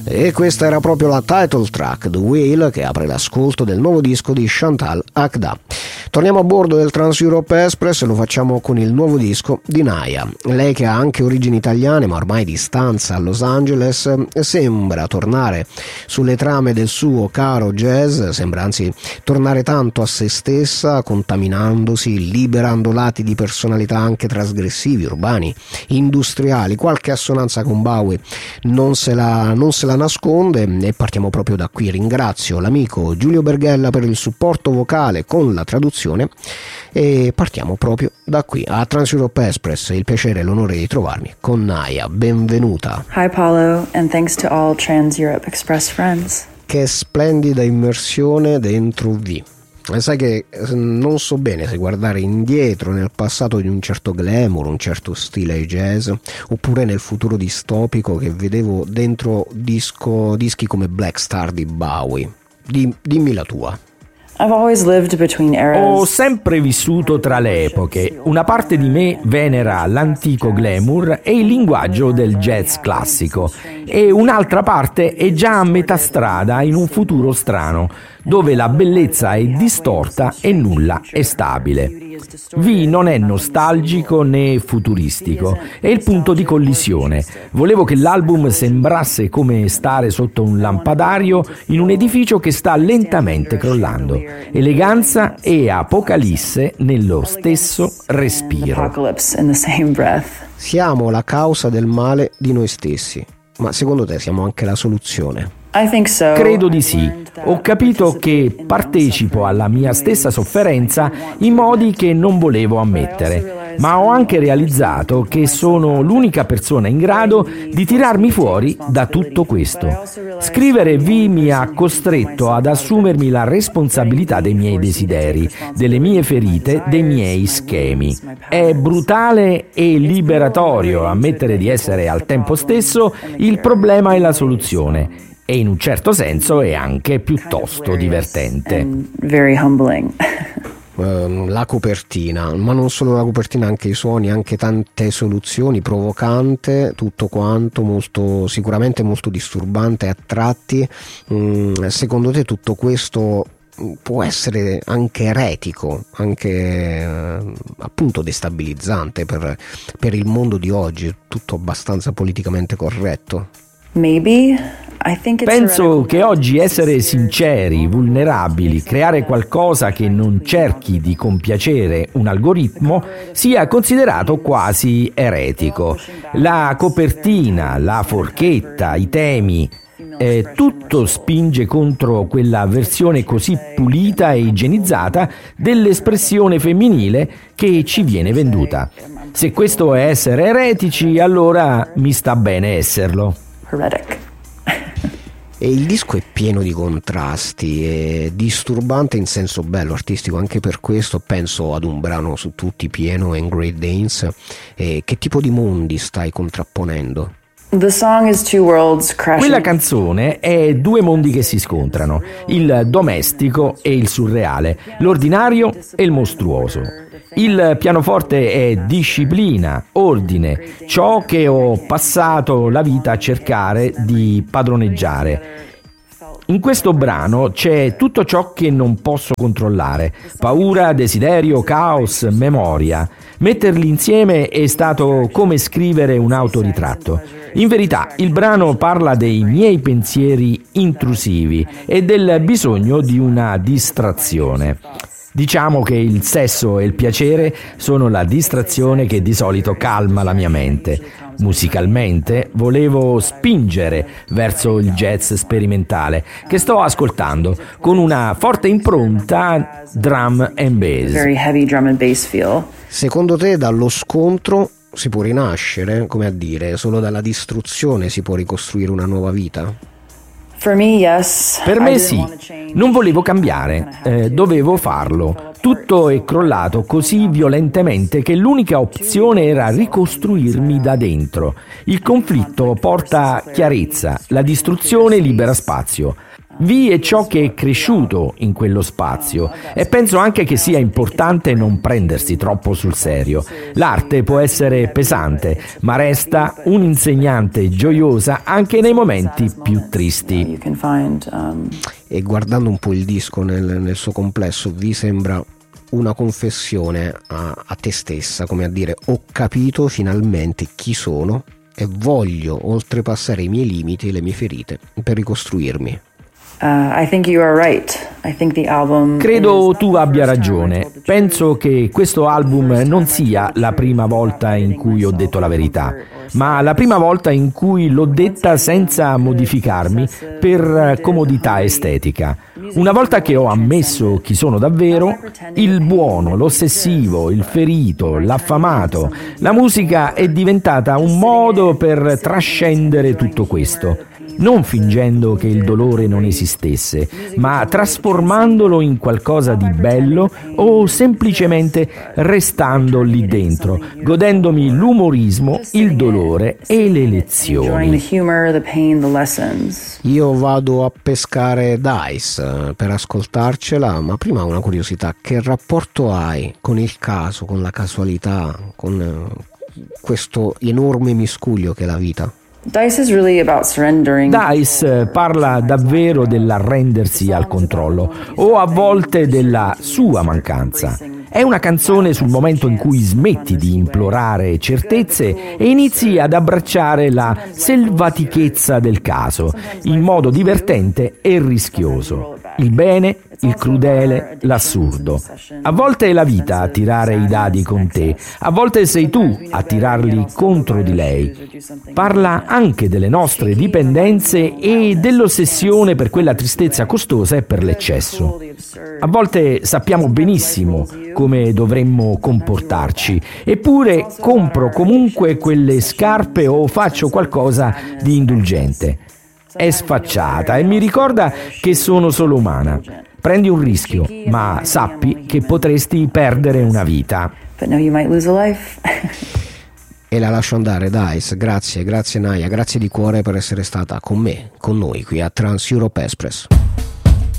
E questa era proprio la title track, The Whale, che apre l'ascolto del nuovo disco di Chantal Akda. Torniamo a bordo del Trans-Europe Express e lo facciamo con il nuovo disco di Naya. Lei, che ha anche origini italiane ma ormai di stanza a Los Angeles, sembra tornare sulle trame del suo caro jazz, sembra anzi tornare tanto a se stessa, contaminandosi, liberando lati di personalità anche trasgressivi, urbani, industriali. Qualche assonanza con Bowie non se la nasconde, e partiamo proprio da qui. Ringrazio l'amico Giulio Berghella per il supporto vocale con la traduzione, e partiamo proprio da qui a Trans-Europe Express. Il piacere e l'onore di trovarmi con Naya. Benvenuta. Hi Paolo, and thanks to all Trans-Europe Express friends. Che splendida immersione dentro V. Sai che non so bene se guardare indietro nel passato di un certo glamour, un certo stile jazz, oppure nel futuro distopico che vedevo dentro dischi come Black Star di Bowie. Dimmi la tua. Ho sempre vissuto tra le epoche. Una parte di me venera l'antico glamour e il linguaggio del jazz classico, e un'altra parte è già a metà strada in un futuro strano, dove la bellezza è distorta e nulla è stabile. V non è nostalgico né futuristico, è il punto di collisione. Volevo che l'album sembrasse come stare sotto un lampadario in un edificio che sta lentamente crollando. Eleganza e apocalisse nello stesso respiro. Siamo la causa del male di noi stessi, ma secondo te siamo anche la soluzione? Credo di sì. Ho capito che partecipo alla mia stessa sofferenza in modi che non volevo ammettere, ma ho anche realizzato che sono l'unica persona in grado di tirarmi fuori da tutto questo. Scrivere V mi ha costretto ad assumermi la responsabilità dei miei desideri, delle mie ferite, dei miei schemi. È brutale e liberatorio ammettere di essere al tempo stesso il problema e la soluzione. E in un certo senso è anche piuttosto divertente. La copertina, ma non solo la copertina, anche i suoni, anche tante soluzioni, provocante, tutto quanto sicuramente molto disturbante a tratti. Secondo te tutto questo può essere anche eretico, anche appunto destabilizzante per il mondo di oggi, tutto abbastanza politicamente corretto? Penso che oggi essere sinceri, vulnerabili, creare qualcosa che non cerchi di compiacere un algoritmo sia considerato quasi eretico. La copertina, la forchetta, i temi, tutto spinge contro quella versione così pulita e igienizzata dell'espressione femminile che ci viene venduta. Se questo è essere eretici, allora mi sta bene esserlo. E il disco è pieno di contrasti, è disturbante in senso bello, artistico. Anche per questo penso ad un brano su tutti, pieno, in Great Danes. Che tipo di mondi stai contrapponendo? Quella canzone è due mondi che si scontrano, il domestico e il surreale, l'ordinario e il mostruoso. Il pianoforte è disciplina, ordine, ciò che ho passato la vita a cercare di padroneggiare. In questo brano c'è tutto ciò che non posso controllare: paura, desiderio, caos, memoria. Metterli insieme è stato come scrivere un autoritratto. In verità, il brano parla dei miei pensieri intrusivi e del bisogno di una distrazione. Diciamo che il sesso e il piacere sono la distrazione che di solito calma la mia mente. Musicalmente volevo spingere verso il jazz sperimentale che sto ascoltando, con una forte impronta drum and bass. Very heavy drum and bass feel. Secondo te dallo scontro si può rinascere? Come a dire, solo dalla distruzione si può ricostruire una nuova vita? Per me sì, non volevo cambiare, dovevo farlo. Tutto è crollato così violentemente che l'unica opzione era ricostruirmi da dentro. Il conflitto porta chiarezza, la distruzione libera spazio. Vi è ciò che è cresciuto in quello spazio e penso anche che sia importante non prendersi troppo sul serio. L'arte può essere pesante, ma resta un'insegnante gioiosa anche nei momenti più tristi. E guardando un po' il disco nel suo complesso, vi sembra una confessione a te stessa, come a dire: ho capito finalmente chi sono e voglio oltrepassare i miei limiti e le mie ferite per ricostruirmi. I think you are right. I think the album Credo tu abbia ragione. Penso che questo album non sia la prima volta in cui ho detto la verità, ma la prima volta in cui l'ho detta senza modificarmi per comodità estetica. Una volta che ho ammesso chi sono davvero, il buono, l'ossessivo, il ferito, l'affamato, la musica è diventata un modo per trascendere tutto questo. Non fingendo che il dolore non esistesse, ma trasformandolo in qualcosa di bello o semplicemente restando lì dentro, godendomi l'umorismo, il dolore e le lezioni. Io vado a pescare Dice per ascoltarcela, ma prima una curiosità: che rapporto hai con il caso, con la casualità, con questo enorme miscuglio che è la vita? Dice is really about surrendering. Dice parla davvero dell'arrendersi al controllo o a volte della sua mancanza. È una canzone sul momento in cui smetti di implorare certezze e inizi ad abbracciare la selvatichezza del caso in modo divertente e rischioso. Il bene, il crudele, l'assurdo. A volte è la vita a tirare i dadi con te, a volte sei tu a tirarli contro di lei. Parla anche delle nostre dipendenze e dell'ossessione per quella tristezza costosa e per l'eccesso. A volte sappiamo benissimo come dovremmo comportarci, eppure compro comunque quelle scarpe o faccio qualcosa di indulgente. È sfacciata e mi ricorda che sono solo umana. Prendi un rischio, ma sappi che potresti perdere una vita. But no, you might lose a life. E la lascio andare, Dice. Grazie Naya, grazie di cuore per essere stata con me, con noi qui a Trans Europe Express.